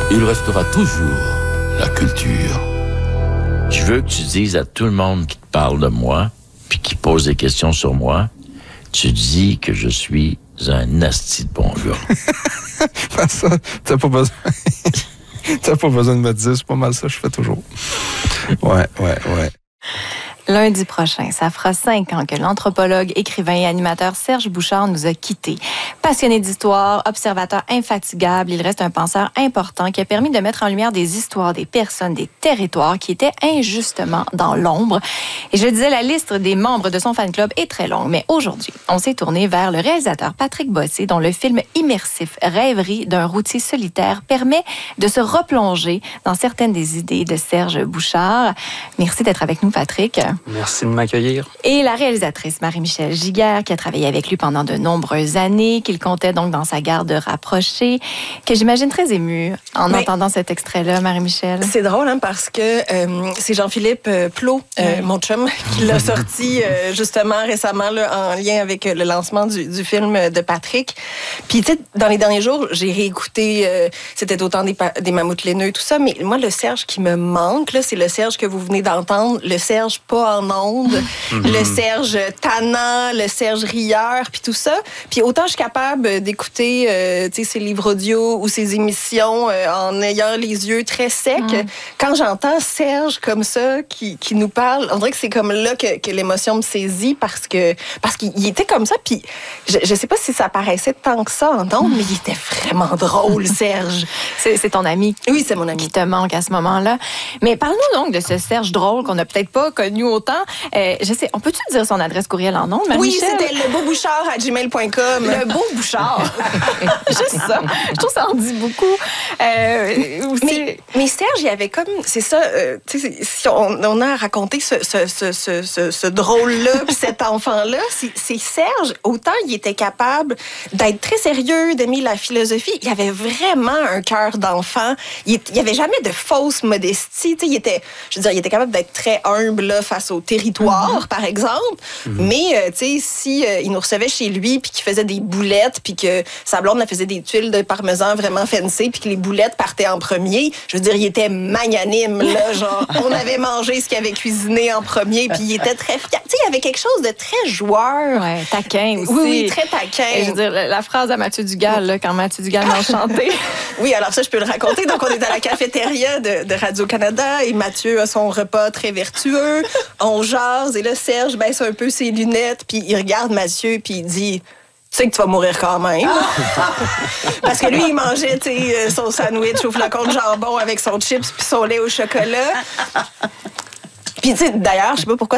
il restera toujours la culture. Je veux que tu dises à tout le monde qui te parle de moi, puis qui pose des questions sur moi, tu dis que je suis un asti de bon gars. Ça, t'as pas besoin. T'as pas besoin de me dire, c'est pas mal ça que je fais toujours. Ouais. Lundi prochain, ça fera 5 ans que l'anthropologue, écrivain et animateur Serge Bouchard nous a quittés. Passionné d'histoire, observateur infatigable, il reste un penseur important qui a permis de mettre en lumière des histoires, des personnes, des territoires qui étaient injustement dans l'ombre. Et je disais, la liste des membres de son fan club est très longue, mais aujourd'hui, on s'est tourné vers le réalisateur Patrick Bossé, dont le film immersif Rêverie d'un routier solitaire permet de se replonger dans certaines des idées de Serge Bouchard. Merci d'être avec nous, Patrick. Merci de m'accueillir. Et la réalisatrice Marie-Michel Giguère, qui a travaillé avec lui pendant de nombreuses années, qu'il comptait donc dans sa garde rapprochée, que j'imagine très émue en entendant cet extrait-là, Marie-Michel. C'est drôle, hein, parce que c'est Jean-Philippe Plot, mon chum, qui l'a sorti justement récemment là, en lien avec le lancement du film de Patrick. Puis, tu sais, dans les derniers jours, j'ai réécouté, c'était autant des Mammouths laineux, tout ça, mais moi, le Serge qui me manque, là, c'est le Serge que vous venez d'entendre, le Serge pas en ondes, le Serge tannant, le Serge rieur, puis tout ça. Puis autant je suis capable d'écouter ses livres audio ou ses émissions en ayant les yeux très secs, quand j'entends Serge comme ça qui nous parle, on dirait que c'est comme là que l'émotion me saisit parce qu'il était comme ça. Puis je sais pas si ça paraissait tant que ça en ondes, mais il était vraiment drôle, Serge. C'est ton ami. Oui, c'est mon ami. Qui te manque à ce moment-là. Mais parle-nous donc de ce Serge drôle qu'on n'a peut-être pas connu autant. Je sais, on peut-tu dire son adresse courriel en ondes, Marie-Michel? Oui, c'était lebeaubouchard@gmail.com. Le beau Bouchard. Juste ça. Je trouve que ça en dit beaucoup. Mais Serge, il y avait comme... C'est ça, si on a à raconter ce drôle-là, puis cet enfant-là, c'est Serge. Autant il était capable d'être très sérieux, d'aimer la philosophie. Il avait vraiment un cœur d'enfant. Il n'y avait jamais de fausse modestie. Il était capable d'être très humble là, face au territoire, par exemple. Mais, si il nous recevait chez lui, puis qu'il faisait des boulettes, puis que sa blonde, elle faisait des tuiles de parmesan vraiment fancy, puis que les boulettes partaient en premier, je veux dire, il était magnanime, là, genre, on avait mangé ce qu'il avait cuisiné en premier, puis il était très fier. Tu sais, il y avait quelque chose de très joueur. Ouais, taquin aussi. Oui, très taquin. Et je veux dire, la phrase à Mathieu Dugal, là, quand Mathieu Dugal m'a chanté. Oui, alors ça, je peux le raconter. Donc, on est à la cafétéria de Radio-Canada et Mathieu a son repas très vertueux. On jase et là, Serge baisse un peu ses lunettes puis il regarde Mathieu puis il dit... Tu sais que tu vas mourir quand même. Parce que lui, il mangeait son sandwich au flacon de jambon avec son chips puis son lait au chocolat. Puis, tu sais, d'ailleurs, je sais pas pourquoi